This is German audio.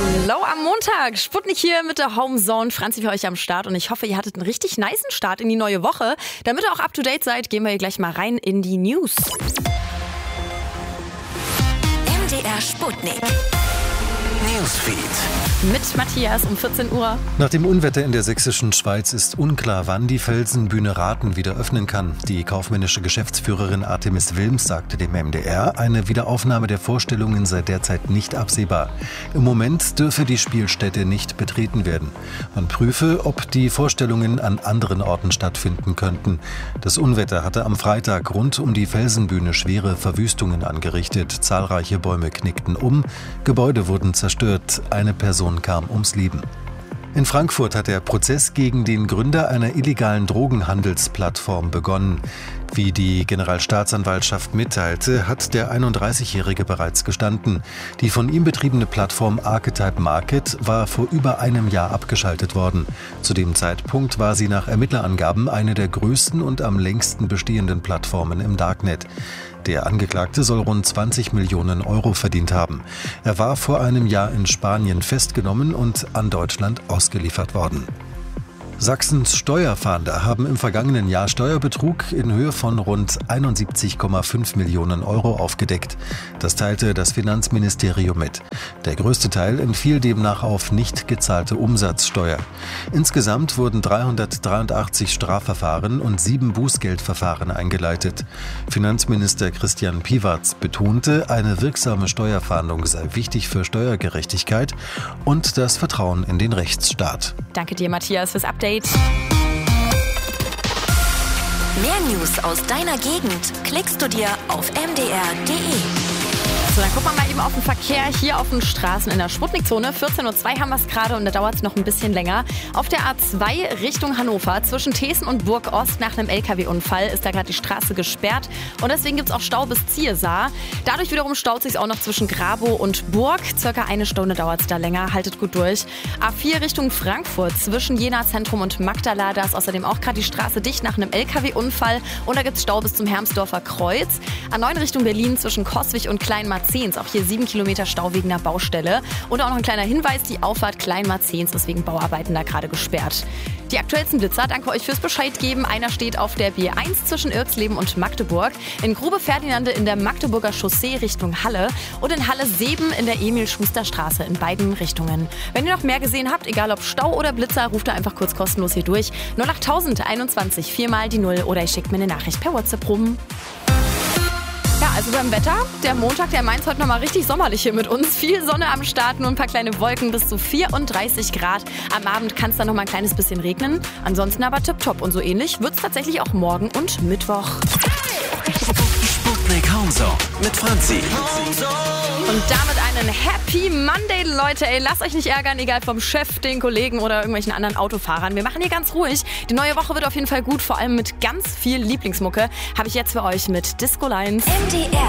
Hallo am Montag, Sputnik hier mit der Homezone. Franzi für euch am Start und ich hoffe, ihr hattet einen richtig nicen Start in die neue Woche. Damit ihr auch up to date seid, gehen wir hier gleich mal rein in die News. MDR Sputnik Newsfeed. Mit Matthias um 14 Uhr. Nach dem Unwetter in der sächsischen Schweiz ist unklar, wann die Felsenbühne Rathen wieder öffnen kann. Die kaufmännische Geschäftsführerin Artemis Wilms sagte dem MDR, eine Wiederaufnahme der Vorstellungen sei derzeit nicht absehbar. Im Moment dürfe die Spielstätte nicht betreten werden. Man prüfe, ob die Vorstellungen an anderen Orten stattfinden könnten. Das Unwetter hatte am Freitag rund um die Felsenbühne schwere Verwüstungen angerichtet. Zahlreiche Bäume knickten um, Gebäude wurden zerstört, eine Person kam ums Leben. In Frankfurt hat der Prozess gegen den Gründer einer illegalen Drogenhandelsplattform begonnen. Wie die Generalstaatsanwaltschaft mitteilte, hat der 31-Jährige bereits gestanden. Die von ihm betriebene Plattform Archetype Market war vor über einem Jahr abgeschaltet worden. Zu dem Zeitpunkt war sie nach Ermittlerangaben eine der größten und am längsten bestehenden Plattformen im Darknet. Der Angeklagte soll rund 20 Millionen Euro verdient haben. Er war vor einem Jahr in Spanien festgenommen und an Deutschland ausgeliefert worden. Sachsens Steuerfahnder haben im vergangenen Jahr Steuerbetrug in Höhe von rund 71,5 Millionen Euro aufgedeckt. Das teilte das Finanzministerium mit. Der größte Teil entfiel demnach auf nicht gezahlte Umsatzsteuer. Insgesamt wurden 383 Strafverfahren und 7 Bußgeldverfahren eingeleitet. Finanzminister Christian Piwarz betonte, eine wirksame Steuerfahndung sei wichtig für Steuergerechtigkeit und das Vertrauen in den Rechtsstaat. Danke dir, Matthias, fürs Update. Mehr News aus deiner Gegend klickst du dir auf mdr.de. So, dann gucken wir mal eben auf den Verkehr hier auf den Straßen in der Sputnikzone. 14.02 Uhr haben wir es gerade und da dauert es noch ein bisschen länger. Auf der A2 Richtung Hannover zwischen Thesen und Burg-Ost nach einem LKW-Unfall ist da gerade die Straße gesperrt und deswegen gibt es auch Stau bis Ziersar. Dadurch wiederum staut sich auch noch zwischen Grabow und Burg. Circa eine Stunde dauert es da länger. Haltet gut durch. A4 Richtung Frankfurt zwischen Jena Zentrum und Magdala. Da ist außerdem auch gerade die Straße dicht nach einem LKW-Unfall und da gibt es Stau bis zum Hermsdorfer Kreuz. A9 Richtung Berlin zwischen Koswig und Kleinmarzens. Auch hier 7 Kilometer Stau wegen einer Baustelle. Und auch noch ein kleiner Hinweis, die Auffahrt Kleinmarzens ist wegen Bauarbeiten da gerade gesperrt. Die aktuellsten Blitzer, danke euch fürs Bescheid geben. Einer steht auf der B1 zwischen Irksleben und Magdeburg, in Grube-Ferdinande in der Magdeburger Chaussee Richtung Halle und in Halle-Seben in der Emil-Schuster-Straße in beiden Richtungen. Wenn ihr noch mehr gesehen habt, egal ob Stau oder Blitzer, ruft ihr einfach kurz kostenlos hier durch. 08021 4 mal die 0 oder ihr schickt mir eine Nachricht per WhatsApp rum. Ja, also beim Wetter, der Montag, der meint heute nochmal richtig sommerlich hier mit uns. Viel Sonne am Start, nur ein paar kleine Wolken bis zu 34 Grad. Am Abend kann es dann nochmal ein kleines bisschen regnen. Ansonsten aber tipptopp und so ähnlich wird es tatsächlich auch morgen und Mittwoch. Sputnik Homezone mit Franzi. Und damit einen Happy Monday, Leute. Ey, lasst euch nicht ärgern, egal vom Chef, den Kollegen oder irgendwelchen anderen Autofahrern. Wir machen hier ganz ruhig. Die neue Woche wird auf jeden Fall gut, vor allem mit ganz viel Lieblingsmucke. Habe ich jetzt für euch mit Disco Lines. MDR